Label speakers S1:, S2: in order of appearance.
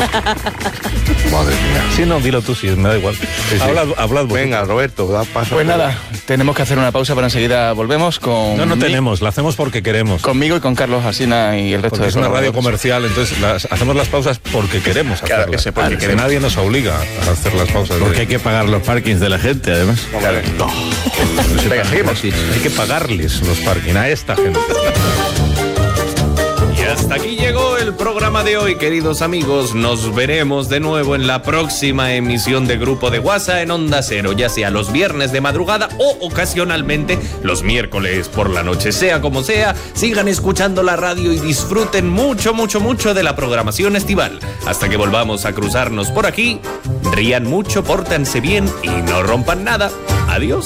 S1: Madre mía.
S2: Sí, no, dilo tú, sí, me da igual.
S1: Sí.
S2: Hablad vos.
S1: Venga, Roberto, da paso.
S3: Pues nada, tenemos que hacer una pausa, pero enseguida volvemos con...
S2: No tenemos, la hacemos porque queremos.
S3: Conmigo y con Carlos Alsina y el resto
S2: Porque
S3: de
S2: es una radio
S3: colaboradores.
S2: comercial, entonces hacemos las pausas porque queremos
S3: Claro,
S2: hacerlas.
S3: ese porque
S2: Que
S3: queremos.
S2: nadie nos obliga a hacer las pausas.
S4: Porque hay que pagar los parkings de la gente, además.
S3: Venga, seguimos.
S2: Hay que pagarles los parking a esta gente.
S5: Y hasta aquí llegó el programa de hoy, queridos amigos. Nos veremos de nuevo en la próxima emisión de Grupo de WhatsApp en Onda Cero, ya sea los viernes de madrugada o ocasionalmente los miércoles por la noche. Sea como sea, sigan escuchando la radio y disfruten mucho, mucho, mucho de la programación estival. Hasta que volvamos a cruzarnos por aquí, rían mucho, pórtense bien y no rompan nada. Adiós.